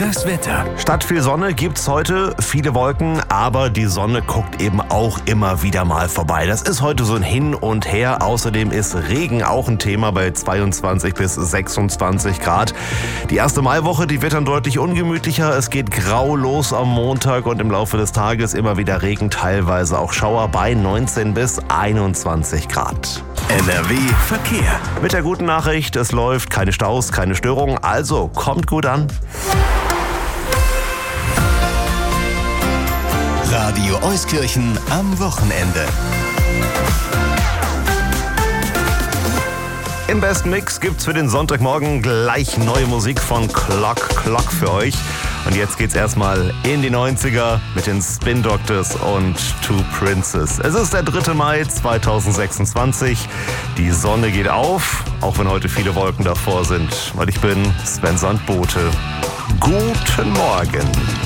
Das Wetter. Statt viel Sonne gibt's heute viele Wolken, aber die Sonne guckt eben auch immer wieder mal vorbei. Das ist heute so ein Hin und Her. Außerdem ist Regen auch ein Thema bei 22 bis 26 Grad. Die erste Maiwoche, die wird dann deutlich ungemütlicher. Es geht grau los am Montag und im Laufe des Tages immer wieder Regen, teilweise auch Schauer bei 19 bis 21 Grad. NRW Verkehr. Mit der guten Nachricht, es läuft, keine Staus, keine Störungen, also kommt gut an. Radio Euskirchen am Wochenende. Im besten Mix gibt's für den Sonntagmorgen gleich neue Musik von Clock für euch. Und jetzt geht's erstmal in die 90er mit den Spin Doctors und Two Princes. Es ist der 3. Mai 2026. Die Sonne geht auf, auch wenn heute viele Wolken davor sind. Und ich bin Sven Sandbote. Guten Morgen.